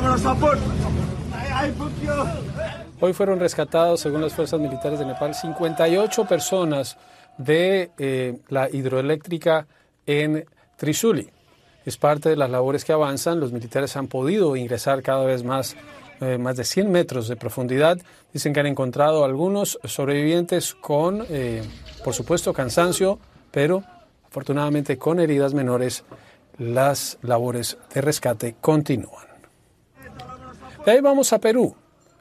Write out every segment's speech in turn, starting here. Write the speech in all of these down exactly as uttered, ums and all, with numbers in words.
Hoy fueron rescatados, según las fuerzas militares de Nepal, cincuenta y ocho personas de eh, la hidroeléctrica en Trishuli. Es parte de las labores que avanzan. Los militares han podido ingresar cada vez más, eh, más de cien metros de profundidad. Dicen que han encontrado algunos sobrevivientes con, eh, por supuesto, cansancio, pero afortunadamente con heridas menores. Las labores de rescate continúan. De ahí vamos a Perú.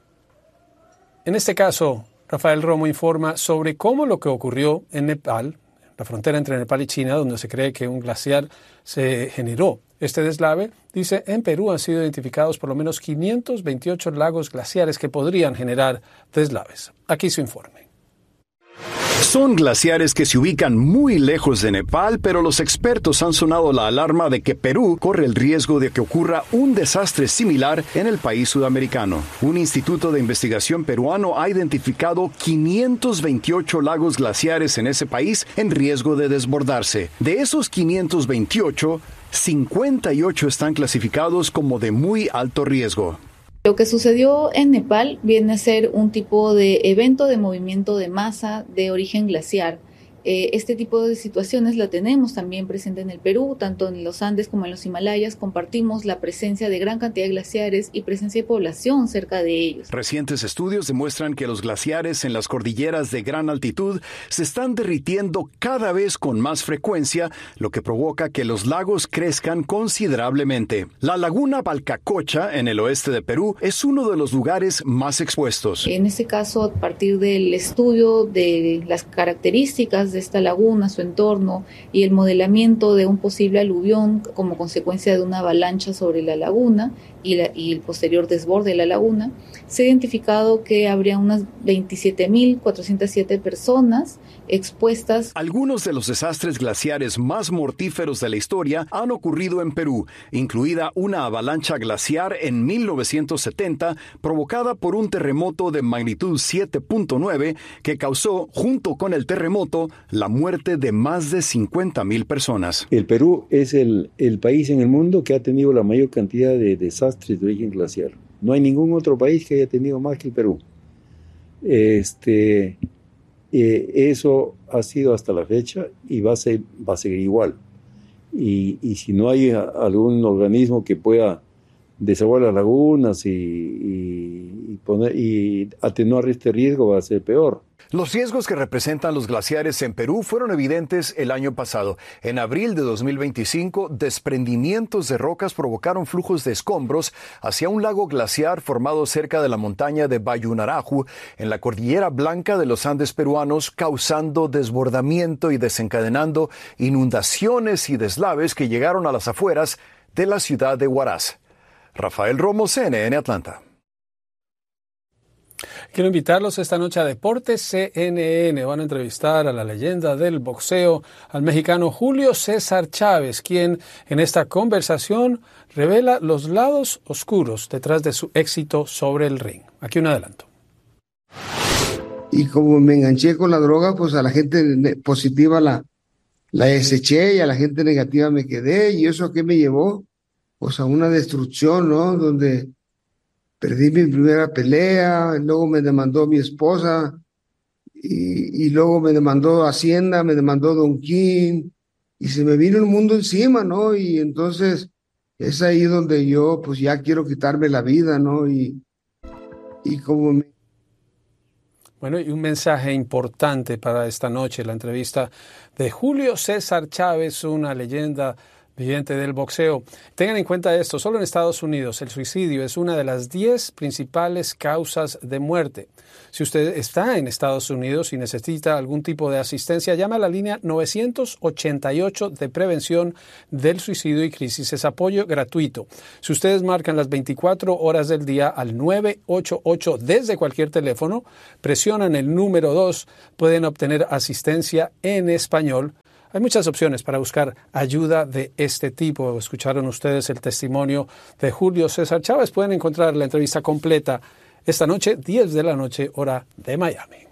En este caso, Rafael Romo informa sobre cómo lo que ocurrió en Nepal, la frontera entre Nepal y China, donde se cree que un glaciar se generó este deslave. Dice, en Perú han sido identificados por lo menos quinientos veintiocho lagos glaciares que podrían generar deslaves. Aquí su informe. Son glaciares que se ubican muy lejos de Nepal, pero los expertos han sonado la alarma de que Perú corre el riesgo de que ocurra un desastre similar en el país sudamericano. Un instituto de investigación peruano ha identificado quinientos veintiocho lagos glaciares en ese país en riesgo de desbordarse. De esos quinientos veintiocho, cincuenta y ocho están clasificados como de muy alto riesgo. Lo que sucedió en Nepal viene a ser un tipo de evento de movimiento de masa de origen glaciar. Eh, este tipo de situaciones la tenemos también presente en el Perú, tanto en los Andes como en los Himalayas. Compartimos la presencia de gran cantidad de glaciares y presencia de población cerca de ellos. Recientes estudios demuestran que los glaciares en las cordilleras de gran altitud se están derritiendo cada vez con más frecuencia, lo que provoca que los lagos crezcan considerablemente. La laguna Palcacocha, en el oeste de Perú, es uno de los lugares más expuestos. En este caso, a partir del estudio de las características de esta laguna, su entorno y el modelamiento de un posible aluvión como consecuencia de una avalancha sobre la laguna y, la, y el posterior desborde de la laguna, se ha identificado que habría unas veintisiete mil cuatrocientas siete personas expuestas. Algunos de los desastres glaciares más mortíferos de la historia han ocurrido en Perú, incluida una avalancha glaciar en mil novecientos setenta provocada por un terremoto de magnitud siete punto nueve que causó, junto con el terremoto, la muerte de más de cincuenta mil personas. El Perú es el, el país en el mundo que ha tenido la mayor cantidad de desastres de origen glaciar. No hay ningún otro país que haya tenido más que el Perú. Este, eh, eso ha sido hasta la fecha y va a, ser, va a seguir igual. Y, y si no hay a, algún organismo que pueda desaguar las lagunas y, y, y, poner, y atenuar este riesgo, va a ser peor. Los riesgos que representan los glaciares en Perú fueron evidentes el año pasado. En abril de dos mil veinticinco, desprendimientos de rocas provocaron flujos de escombros hacia un lago glaciar formado cerca de la montaña de Bayunaraju, en la cordillera blanca de los Andes peruanos, causando desbordamiento y desencadenando inundaciones y deslaves que llegaron a las afueras de la ciudad de Huaraz. Rafael Romo, C N N, Atlanta. Quiero invitarlos esta noche a Deportes C N N. Van a entrevistar a la leyenda del boxeo, al mexicano Julio César Chávez, quien en esta conversación revela los lados oscuros detrás de su éxito sobre el ring. Aquí un adelanto. Y como me enganché con la droga, pues a la gente positiva la, la deseché y a la gente negativa me quedé. ¿Y eso a qué me llevó? Pues a una destrucción, ¿no? Donde perdí mi primera pelea, luego me demandó mi esposa, y, y luego me demandó Hacienda, me demandó Don King, y se me vino el mundo encima, ¿no? Y entonces es ahí donde yo, pues ya quiero quitarme la vida, ¿no? Y, y como me... Bueno, y un mensaje importante para esta noche, la entrevista de Julio César Chávez, una leyenda viviente del boxeo. Tengan en cuenta esto, solo en Estados Unidos el suicidio es una de las diez principales causas de muerte. Si usted está en Estados Unidos y necesita algún tipo de asistencia, llama a la línea nueve ocho ocho de prevención del suicidio y crisis. Es apoyo gratuito. Si ustedes marcan las veinticuatro horas del día al nueve ocho ocho desde cualquier teléfono, presionan el número dos, pueden obtener asistencia en español. Hay muchas opciones para buscar ayuda de este tipo. Escucharon ustedes el testimonio de Julio César Chávez. Pueden encontrar la entrevista completa esta noche, diez de la noche, hora de Miami.